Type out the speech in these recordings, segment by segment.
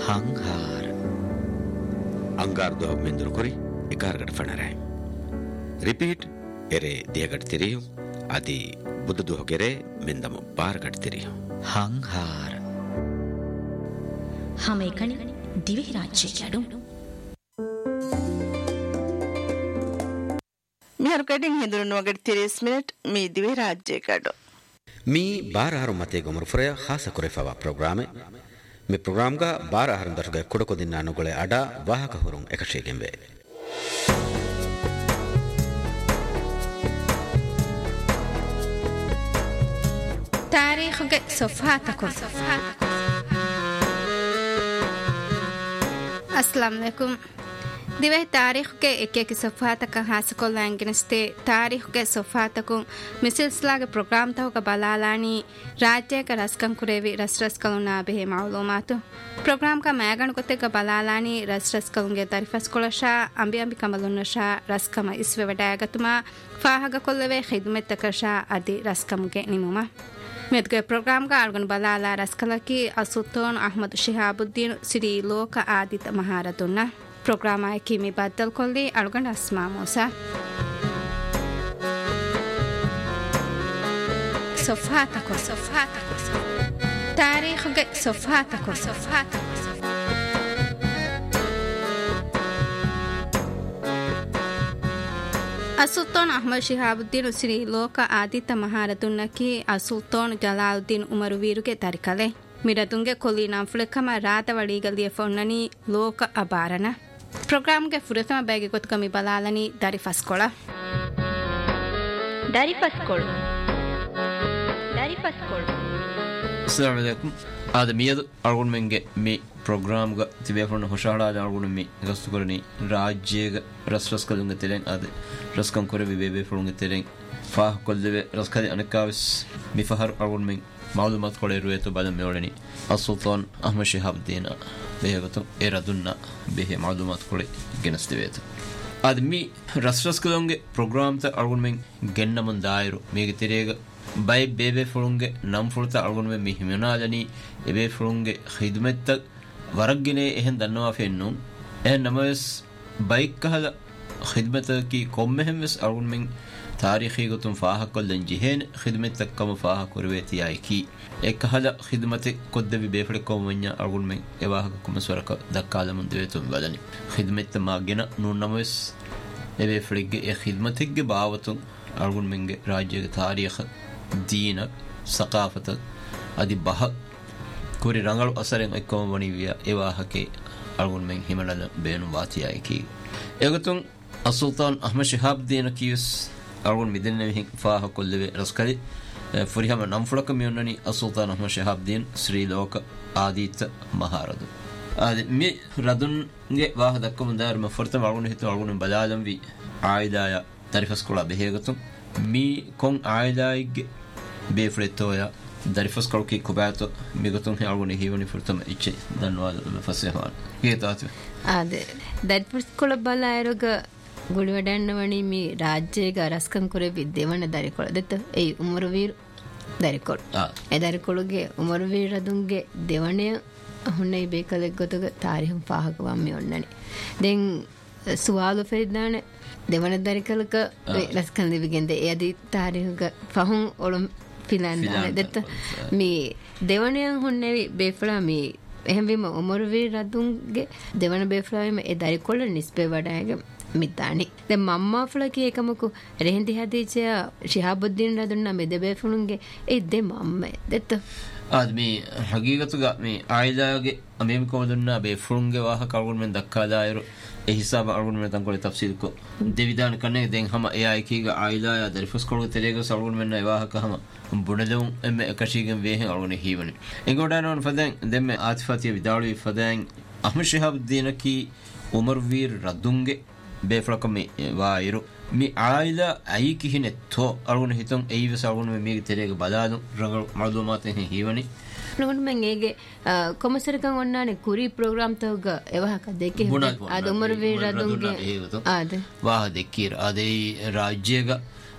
හංහාර අංගාර දොහක් මෙන්දුරු කොරි එකාරකට ෆනරයි repeat එරේ දියකට තිරියු අදී බුදු දොහගෙරේ මෙන්දම පාරකට තිරියු හංහාර හැම එකනි දිවි රාජ්‍ය කැඩු මිහර කඩින් හිඳුරන වගේ 30 මිනිත් මේ දිවි රාජ්‍ය කැඩු मी 12 हर मते गमर फ्रया खास करे फवा प्रोग्राम में प्रोग्राम का 12 हर दर्ग कुड़ को दिन अनुगुले अडा वाहक हुरुं एकशेकेंबे तारीख के सफात को अस्सलाम वालेकुम दिवे तारीख के एक सफात का हास को लैंगनस्ते तारीख के सफात को मिसिलसिला के प्रोग्राम था का बलालानी राज्य का रसकम कुरेवी रसरस कलुना बे मालूमात प्रोग्राम का मैगन कोते का बलालानी रसरस कलुंगे तारीफस कोलशा अंबी कमलुनशा रसकम इसवे वडायगतमा फाहग कोल्वे खिदमत तकशा आदि रसकम के निमुमा मेदके प्रोग्राम का अर्गन बलाला रसकला की असुतोन अहमद शिहाबुद्दीन श्री लोक आदित महारतुन्ना प्रोग्राम आए की मी बदल कोल्ली अर्गन अस्मा मोसा सफात को तारीख के सफात को असुल्तान अहमद शिहाबुद्दीन श्री लोक आदित्य महारतुन्न की असुल्तान जलालुद्दीन उमर वीर के तरिकले मिरतुंगे कोली नाफुलकम रातवड़ीगलिय फोन्ननी लोक अबारना प्रोग्राम के फुरतम बैगे कोत कमी बलालनी दरिफस्कोला अस्सलाम वालेकुम आदमियद अर्गुन मेंगे मी प्रोग्राम गा तिबेफोन होशाड़ा अर्गुन मी गस्तुकरनी राज्य रसरस कलुंगे तेरें आद रसकम करे बेबे फोंगे तेरें फाह कोल्दे रसकदे अनकाविस मी फहर अर्गुन में मालूमात कोले रुए तो बाद में ओलनी असुल्तान अहमद शिहाबुद्दीन बेहगतो एरादुन्ना बेहे मालूमात कोले गेनस्तेवेत आदमी रसरस कलुंगे प्रोग्राम त अर्गुन में गेन्नमन दायरो मेगे तेरेगा बाय बेबे फुलुंगे नम फुलता अर्गुन में मिहिमनाजनी एबे फुलुंगे खिदमत तक वरगने एहन दन्नवा फेन्नु एहन नमस बाइक कहला खिदमत की कौम में मिस अर्गुन में तारीखी को तुम फाह कोल्लन जिहेन खिदमत तक कम फाह कुरवेती आई की एक कहला खिदमत कोद्दे भी बेफड़े कौमन्या अर्गुन में एवाह को मसवर का दक्काल मंदवे तुम बदनी खिदमत मागिना नून नमस एबे फड़गे ए खिदमत के बावतुं अर्गुन में राज्य के तारीख दीन सकाफत आदि बह कुरी रंगल असरें एक्को बनी विया एवाह के अर्गुन में हिमनल बेनु बाती आई की एगतुं असुल्तान अहमद शिहाबुद्दीन कीस अर्गुन मिदन ने फाह कोल्वे रसकली फुरिहम नमफुलक मियोननी असुल्तान अहमद शिहाबुद्दीन श्री लोक आदित्य महारदु आदि मी रदुनगे वाह दक्कम दार मफरतम अर्गुन हितो अर्गुन बलालम वी आइदाया तारीफस कोला बेहेगतुं मी कों आइदाइगे बेफ्रेतोया दरिफस कलकी कुबातो मिगतुं हे अर्गुन हिवनी फुरतम इच्चे धन्यवाद फसेहान ये ताते आदे दरिफस कोला बलायरोग गुळवडන්නවනි මේ රාජ්‍යයේ රස්කම් කරේ විද්‍යවන දරිකොළ දෙත ඒ උමරවීර දරිකොළ ඒ දරිකොළගේ උමරවීර රදුන්ගේ දෙවණය හොන්නේ බේකලෙක් ගොතක තාරිහම් පාහක වම්මි ඔන්නනි දැන් සුවාලු ෆෙරිදාන දෙවන දරිකොළක රස්කම් දෙවිගෙන්ද ඒ අදී තාරිහක පහුන් ඔලම් පිලන්දාන දෙත මේ දෙවණය හොන්නේ බේෆලා මේ එහෙම වීම උමරවීර රදුන්ගේ දෙවන බේෆලාම ඒ දරිකොළ නිස්බේ වඩාගේ මිතානි දැන් මම්මා ෆලකී එකමකු රෙහෙන්දි හදීචය ශිහාබුද්දීන් රදුන්නා මෙදබේ ෆුනුන්ගේ ඒ දෙ මම්මේ දෙත आदमी हकीकतुगा में आयदागे अमेम को दुन्ना बे फुंगे वाह कर्गुन में दक्का दायरो ए हिसाब अर्गुन में तंकोले तफसील को देविदान करने दें हम ए आई की आयदा या दरिफस को तेरेगो सर्गुन में वाह का हम बुनदों एम कशीगम वे हैं अर्गुन हीवन इंगोडान फदें देम में आतिफाती विदाड़ी फदें अहमद शिहाबुद्दीन की उमर वीर रदुंगे बेफलक में वायरो मी आयदा आई की हिने तो अर्गुन हितम एई वस अर्गुन में मी तेरेगे बदादु रंग मालूमात हैं हीवनी නුන් මං ඒගේ කොමසරකන් ඔන්නානේ කුරි ප්‍රෝග්‍රෑම් තෝග එවහක දෙකේ ආද උමර වේ රදුන්ගේ ආද वाह देखिर आदे राज्यगा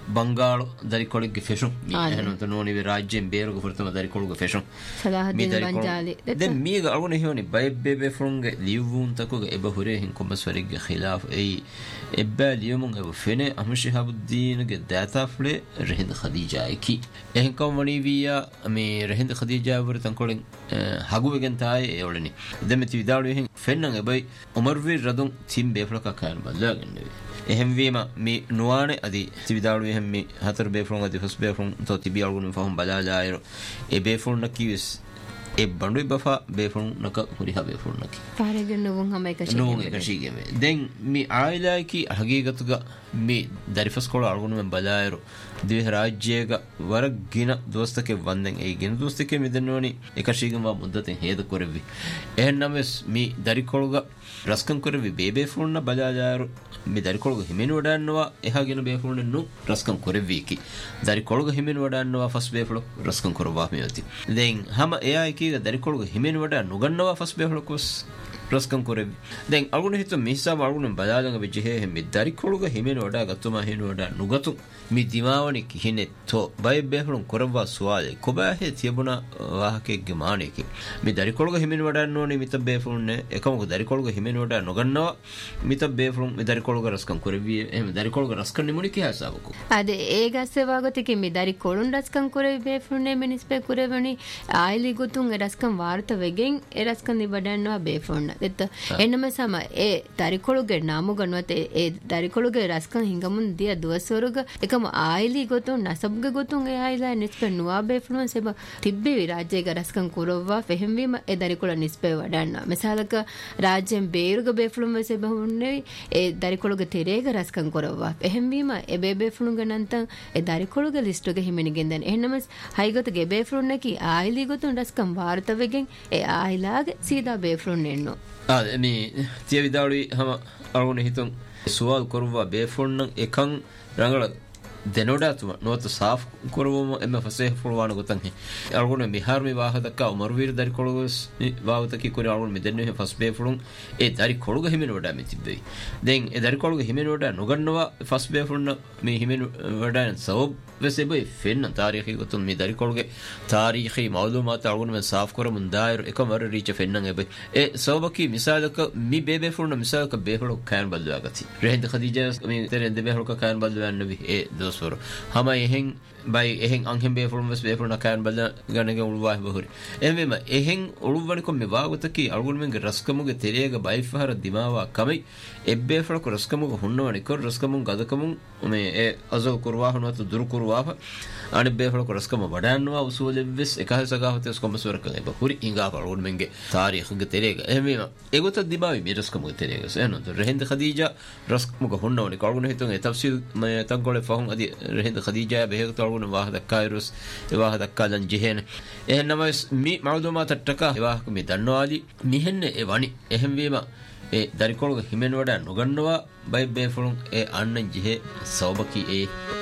ಬಂಗಾಳ ದರಿಕೊಳಗೆ ಫೆಷನ್ ಏನಂತ ನೋಡಿ ರಾಜ್ಯ ಬೇರುಗ ಫರ್ತಮ ದರಿಕೊಳಗೆ ಫೆಷನ್ Salahuddin ಬಂಜಾಲಿ then ಮೀಗ ಅಳುನೆ ಹಿವನಿ ಬೈಬೆಬೆ ಫ್ರಂಗೆ ಲಿವುನ್ ತಕುಗೆ ಎಬ ಹುರೆ ಹಿಂ ಕೊಮ್ಮಸ್ವರಿಗೆ ಖಿಲಾಫ್ I ಎಬ್ಬ ಲಿಯಮುಂ ಎಬ ಫೆನೆ Ahmed ಶಿಹಾಬುದ್ದೀನ್ಗೆ ದಾತಾ flex ರಹಿಂದ್ Khadija ಐಕಿ ಎಹಂ ಕವನಿ ವಿಯಾ ಮಿ ರಹಿಂದ್ ಖದೀಜಾ ವರ ತಂಕೊಳಿಂ ಹಗುವೆಗೆನ್ ತಾಯೆ ಎವಳನಿ ದೆಮೆತಿ ವಿದಾಳು ಹಿಂ ಫೆನ್ನಂಗೆ ಬೈ ಉಮರ್ ವೀರ್ ರದುಂ ತಿಂ ಬೇಫ್ಲಕ ಕಾನ್ ಬಲ್ಲಾಗನ್ನೆ එහෙම වීම මේ නුවානේ අදි තිවිදාළු එහෙම මේ හතර බේෆුන් අදි ෆස් බේෆුන් තෝ තිබි අලුගුන් ෆහම් බලාලායරෝ ඒ බේෆුන් නකියස් ඒ බණ්ඩුයි බෆා බේෆුන් නක හුරිහා බේෆුන් නකි පාරගෙන නුවන් හැම එක ශීගෙම දැන් මේ ආයිලාකි හගීගතුග මේ දරිෆස් කොළ අලුගුන් මෙන් බලායරෝ දිව රාජ්‍යයක වරගින දොස්තකේ වන්දෙන් ඒ ගින දොස්තකේ මෙදන්නෝනි එක ශීගෙම මුද්දතෙන් හේද කරවි එහෙන්නම්ස් මේ දරිකොළග රස්කම් කරවි බේබේෆුන් න බලාලායරෝ මේ දරිකොළග හිමින වඩන්නවා එහාගෙන බේෆුන් नु රස්කම් කරවි කි දරිකොළග හිමින වඩන්නවා ෆස් බේෆුල රස්කම් කරවා මෙයති දැන් හැම එයා කීග දරිකොළග හිමින වඩ නුගන්නවා ෆස් බේෆුල කොස් රස්කම් කරවි දැන් අලුගුණ හිත මිහිසාව අලුගුණ බලාලංග වෙජෙහෙ මේ දරිකොළග හිමින වඩ ගතුමා හින වඩ නුගතු මේ දිමාවනි කිහිනෙ තෝ බයි බේෆුලන් කරවා සුවාලේ කොබෑ තියබුණ වාහකෙක්ගේ මානෙකි මේ දරිකොළග හිමින වඩන්නෝනේ මිත බේෆුලන් එකමක දරිකොළග හිමින වඩ නුගන්නවා මිත බේෆුලන් මේ දරිකොළග රස්කම් කරවි එහෙම දරිකොළග රස්කම් නිමුනි කියාසාවකෝ අද ඒ ගස්සවාගති කිමි දරිකොළුන් රස්කම් කරවි බේෆුලන් මිනිස්පේ කරවනි ආයිලි ගොතුන් රස්කම් වාර්ත වෙගෙන් ඒ රස්කම් නිබඩන්නවා බේෆුලන් දෙත එන්නම සම ඒ දරිකොළුගේ නාමුගනවත ඒ දරිකොළුගේ රස්කම් හිඟමුන් දිය දුවසොරුග එකම ආයිලි ගොතුන් නසබුගේ ගොතුන් ඒ ආයිලා නිස්පේ නුවා බේෆුලන් සෙබ තිබ්බේ රාජ්‍යයේ රස්කම් කරවවා ෆෙහෙම්වීම ඒ දරිකොළ නිස්පේ වඩන්නා මෙසාලක රාජ්‍යයෙන් බේරුග බේෆුලන් වෙසෙ බහුන්නේ ඒ දරිකොළුගේ තෙරේග රස්කම් කරවවා ෆෙහෙම්වීම ඒ බේෆුලන් ගනන්තන් ඒ දරිකොළුගේ ලිස්ටුගේ හිමිනගෙන් දැන් එහෙන්නම හයිගොතගේ බේෆුලන් නැකි ආයිලි ගොතුන් රස්කම් වාර්ත වෙගෙන් ඒ ආයිලාගේ සීදා බේෆුලන් එන්නෝ මේ තිය විදාළුයි හැම අලුගුණ හිතුන් සුවාල් කරවා බේෆුලන් එකන් ರಂಗಳ ದೆನೋಡಾತುಮ ನೋತ ಸಾಫ್ ಕೊರವಮ ಎಮ್ಮ ಫಸೆ ಫುಳವಾನ ಗೊತ್ತಂಗೆ ಅಲ್ಗೊನ ಬಿಹಾರ್ ಮಿ ವಾಹದಕ್ಕ ಉಮರ್ ವೀರ್ ದರಿ ಕೊಳಗಸ್ ವಾವತಕಿ ಕೊರಿ ಅಲ್ಗೊನ ಮಿ ದೆನ್ನೆ ಫಸ್ ಬೇ ಫುಳುಂ A Dari ಕೊಳಗ ಹಿಮೆನ vada me ತಿಬ್ಬೆ then A ದರಿ ಕೊಳಗ ಹಿಮೆನ ವಡ ನುಗನ್ನವ ಫಸ್ ಬೇ ಫುಳನ ಮಿ ಹಿಮೆನ ವಡ ಸಬಬ್ ವೆಸೆಬೆ ಫೆನ್ನ ತಾರೀಖಿ ಗೊತ್ತು ಮಿ ದರಿ ಕೊಳಗೆ ತಾರೀಖಿ ಮಾಲೂಮಾತ್ ಅಲ್ಗೊನ ಮಿ ಸಾಫ್ ಕೊರ ಮುಂದಾಯರ್ ಎಕಮರ ರೀಚ ಫೆನ್ನಂಗೆ ಬೆ ಎ ಸಬಬಕಿ ಮಿಸಾಲಕ ಮಿ ಬೇಬೆ ಫುಳನ ಮಿಸಾಲಕ ಬೇ ಫುಳು ಕಾನ್ ಬಲ್ವಾಗತಿ ರೆಹಿಂದ ಖದೀಜಾ ಮಿ ತೆರೆಂದೆ ಬೇ ಫುಳು ಕಾನ್ Balwan Nabi A ದೋಸ್ವರ hama ehen by ehen anghem be from was be from akan bal ganege ulwa bahuri emem ehen ulwani ko me wagutaki algun men raskamuge terega by fahara dimawa kamai ebbe fara ko raskamuge hunnawani ko raskamun gadakamun me e azal kurwa hunatu dur kurwa ani be fara ko raskamu wadanwa usule ves ekahsaga hotes ko maswar kan bahuri inga algun menge tarikh ge terega emem egota dimawi me raskamuge terega seno rehind khadija raskamuge hunnawani ko algun hitun e tafsil me tangole fahun adi rehind khadija behek to واحد كايروس واحد كالن جهن එහෙනම මේ මාළුමාත ටක එවාක මේ දන්නවාලි මිහෙන්න ඒ වනි එහෙම වීම ඒ දරිකොළග හිමෙන් වඩා නොගන්නවා බයි බේෆුලුන් ඒ අන්න ජෙහෙ සෝබකි ඒ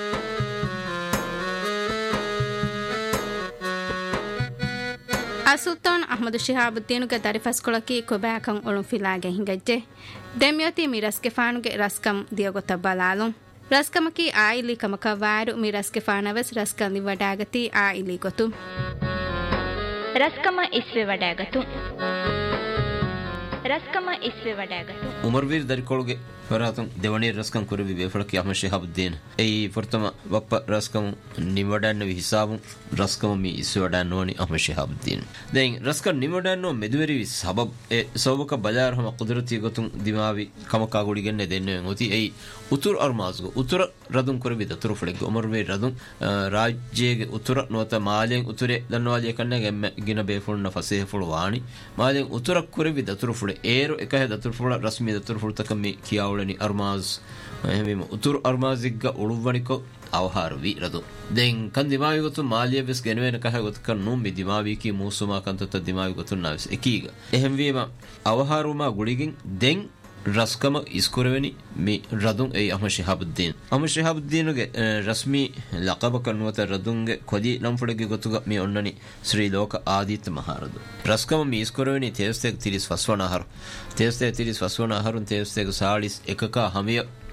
අසුල්තාන් Ahmed ශිහාබුද්දීනුගේ දරිෆස් කොළකි කොබෑකන් ඔළුන් ෆිලාගේ හිඟජ්ජේ දෙමියති මිරස්ගේ ෆානුගේ රස්කම් දියගොත බලාලුම් ರಸ್ಕಮಕಿ oily ಕಮಕ ವಾರು ಮಿ ರಸ್ಕೆ ಫಾನವಸ್ ರಸ್ಕಂದಿ ವಡಾಗತಿ oily ಗೊತ್ತು ರಸ್ಕಮ ಇಸ್ವೆ ವಡಾಗತು ರಸ್ಕಮ ಇಸ್ವೆ ವಡಾಗತು ಉಮರ್ ವೀರ್ ದರಿಕೊಳಗೆ ಫರಾತಂ Deoni ರಸ್ಕಂ ಕುರುವಿ ಬೇಫಳಕಿ Ahmed Shihabuddin I ಫರ್ತಮ ವಪ್ಪ ರಸ್ಕಂ ನಿವಡನ್ನ ಹಿಸಾಬು ರಸ್ಕಂ me ಇಸ್ವಡನ್ನೋನಿ Ahmed Shihabuddin then ರಸ್ಕಂ ನಿವಡನ್ನೋ ಮೆದುವೆರಿ ಸಬಬ್ A ಸಬಕ Bazaar ಹಮ ಕುದರತಿ ಗೊತುಂ ದಿಮಾವಿ ಕಮಕಾ ಗುಡಿಗೆನ್ನೆ ದೆನ್ನೆ ಒತಿ I ಉತುರ್ ಅರ್ಮಾಜ್ಗು ಉತುರ ರದುಂ ಕುರುವಿ ದತುರು ಫಳೆಗ್ Umar ವೀರ್ ರದುಂ ರಾಜ್ಯಗೆ ಉತುರ ನೋತ ಮಾಲೆಂ ಉತುರೆ ದನ್ನವಾಲಿ ಕನ್ನೆಗೆ ಗಿನ ಬೇಫುಳ್ನ ಫಸೇಹ ಫುಳು ವಾಣಿ ಮಾಲೆಂ ಉತುರ ಕುರುವಿ ದತುರು ಫುಳೆ ಏರು ಎಕಹೆ ದತುರು ಫುಳ ರಸ್ಮಿ ದತುರು ಫುಳ ತಕಮ್ಮಿ ಕಿಯಾವಳನಿ ಅರ್ಮಾಜ್ එහෙම උතුරු අර්මාසිග්ග උළුවනිකෝ අවහාර වී රදු දැන් කන් දිමාවි ගොතු මාලිය වෙස් ගෙනවෙන කහ ගොත කන්නු මි දිමාවි කී මූසුමා කන්තත දිමාවි ගොතු නාවිස් එකීග එහෙම වීම අවහාරුමා ගුලිගින් දැන් රස්කම ඉස්කුරවෙනි මේ රදුන් ඒ අහමද් ශිහාබුද්දීන්ගේ රස්මි ලකබ කන්වත රදුන්ගේ කොදි ලම්ෆුඩගේ ගොතුග මේ ඔන්නනි ශ්‍රී ලෝක ආදිත්‍ය මහරදු රස්කම මේ ඉස්කුරවෙනි තේස්තෙක් 30 වස්වන ආහාර තේස්තෙක් 30 වස්වන ආහාරුන් තේස්තෙක් 40 එකක හමිය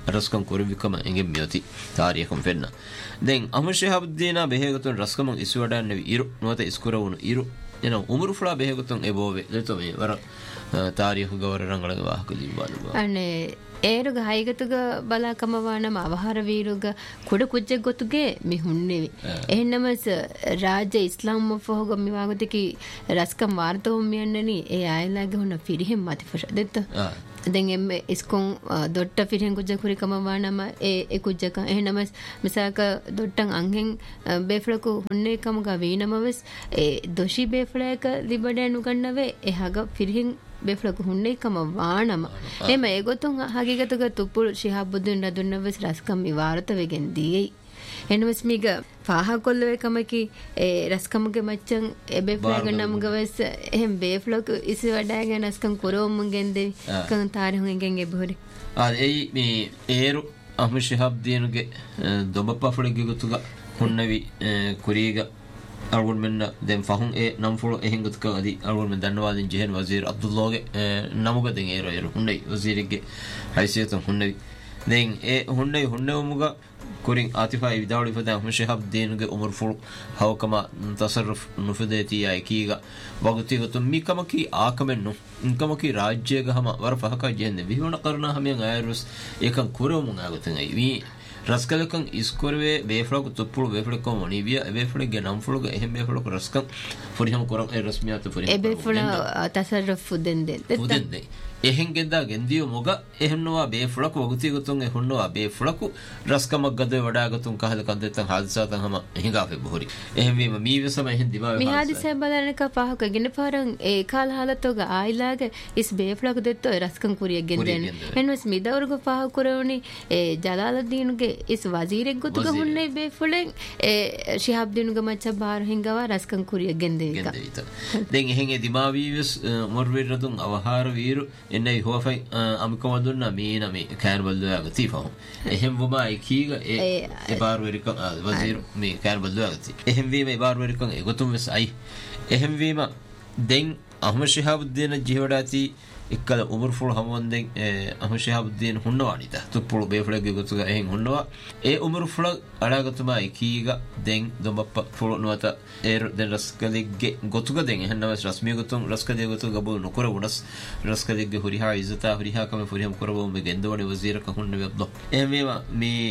රස්කම් කරවිකම එංගෙ මියති තාරියකම් ෆෙන්න දැන් අහමද් ශිහාබුද්දීන බෙහෙගතුන් රස්කම ඉස්වඩන්නේ ඉරු නොත ඉස්කරවුණු ඉරු එන උමරු ෆලා බෙහෙගතුන් එබෝවේ දෙතෝ මේ වර තාරියක ගවර රංගලක වාහක ලිබාලු අනේ ඒරුග හයිගතුග බලාකමවානම අවහර වීරුග කුඩ කුජ්ජෙක් ගොතුගේ මිහුන්නෙවි එහෙන්නමස් රාජ්‍ය ඉස්ලාම් මොෆෝග මිවාගතිකි රස්කම් වාර්තවම් මියන්නනි ඒ ආයලාගේ හොන ෆිරිහෙම් මති ෆෂ දෙත්ත දැන් එම්මෙ ඉස්කොන් දොට්ට ෆිරිහෙන් කුජ්ජ කුරිකමවානම ඒ කුජ්ජක එහෙන්නමස් මිසාක දොට්ටන් අංහෙන් බේෆලකු හොන්නේ කමග වීනමවස් ඒ දොෂි බේෆලයක ලිබඩෑනු ගන්නවේ එහාග ෆිරිහෙන් බේෆලකු හොන්නේ කම වානම එම ඒගොතුන් හගීගතුග තුප්පුල් ශිහාබුද්දීන් රදුන්නවස් රස්කම් විවාරත වෙගෙන් දීයි එනවස් මීග ෆාහා කොල්ලවේ කමකි ඒ රස්කමුගේ මච්චන් එබේෆලග නම්ගවස් එහෙම් බේෆලකු ඉසි වඩාගෙන රස්කම් කරොමුගෙන් දෙවි කන් තාරිහුගෙන් එබොරි ඒ මේ ඒරු අහමද් ශිහාබුද්දීන්ගේ දොබප්පෆලගේ ගතුග හොන්නවි කුරීග අරුන් මෙන්න දැන් ෆහුන් ඒ නම් ෆොලෝ එහෙන් ගතුක අදි අරුන් මෙන් දන්නවාදින් ජෙහෙන් වසීර් අබ්දුල්ලාගේ නමුග දෙන් ඒරු හොන්නයි වසීරගේ හයිසියත හොන්නවි දැන් ඒ හොන්නවමුග kuring atifa idawli fada hum shihab deenuge umur ful hawkama tasarruf nufudeti ay kiga wagti gotum mikamaki aakamennu inkamaki rajyega hama war fahaka jenne bihuna qarna hamen ayrus ekan kurumun aguten ay wi raskalakan iskorwe beflok tupul beflok monivia beflok genam flok ehem beflok raskan foriham koran ay rasmiyat foriham e beflok tasarruf fudende එහෙන් ගෙන්දා ගෙන්දියෝ මොග එහෙන්නවා බේෆලක වගුතිය ගතුන් එහෙන්නවා බේෆලක රස්කමක් ගද වඩා ගතුන් කහල කන්දෙතන් හාදිසාතන් හැම එහිගාෆෙ බොහරි එහෙන් වීම මීවසම එහෙන් දිමාව මි හාදිසෙ බලනක පහක ගෙන පාරන් ඒ කාල හලතෝග ආයිලාගේ ඉස් බේෆලක දෙත්තෝ රස්කම් කුරිය ගෙන්දෙන් එන්නස් මිදවරුග පහ කුරවනි ඒ ජලාලදීනුගේ ඉස් වසීරෙක් ගතුග හුන්නේ බේෆලෙන් ඒ ශිහාබ්දීනුගේ මච්ච බාර හින්ගවා රස්කම් කුරිය ගෙන්දේ දැන් එහෙන් ඒ දිමාවීවස් මොර්වි රදුන් අවහාර වීරු එන්නයි හොෆයි අමිකම දුන්නා මේ නමේ කෑරබල්දුවාග තිෆහු එහෙම් වමා එකීග ඒ බාර්වරිකන් වසීර් මේ කෑරබල්දුවාග ති එහෙම් වීම ඒ බාර්වරිකන් එගොතුම් වෙස් අයි එහෙම් වීම දැන් අහමද් ශිහාබුද්දීන ජීවඩාති එක්කල උමර් ෆුල් හමුන්දෙන් අහමද් ශිහාබුද්දීන හුන්නවානිත තුප්පුළු බේෆලගේ ගොතුග එහෙන් හුන්නවා ඒ උමර් ෆුල් අලාගතුමා එකීග දැන් දොඹප්ප ෆුල් නොත ඒ දැන් රස්කලෙගේ ගොතුග දැන් එහෙන්නවස් රස්මිය ගොතුන් රස්කලේ ගොතුග බෝ නොකර වුණස් රස්කලෙගේ හොරිහා ඉසතා හොරිහා කම ෆොරිහම් කරවෝ මේ ගෙන්දවනේ වසීරක හුන්න වෙබ්දෝ එහෙම මේ